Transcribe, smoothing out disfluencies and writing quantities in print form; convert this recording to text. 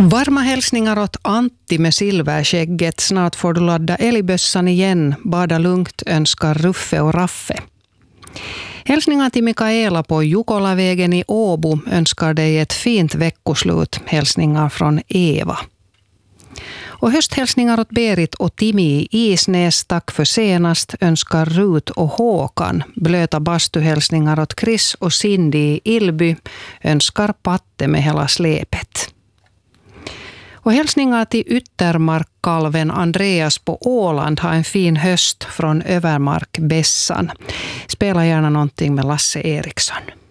Varma hälsningar åt Antti med silverskägget. Snart får du ladda älgbössan igen. Bada lugnt önskar Ruffe och Raffe. Hälsningar till Mikaela på Jukolavägen i Åbo önskar dig ett fint veckoslut. Hälsningar från Eva. Och hösthälsningar åt Berit och Timi i Isnäs. Tack för senast önskar Rut och Håkan. Blöta bastuhälsningar åt Chris och Cindy i Ilby önskar Patte med hela släpet. Och hälsningar till Yttermarkkalven Andreas på Åland. Ha en fin höst från Övermark Bessan. Spela gärna någonting med Lasse Eriksson.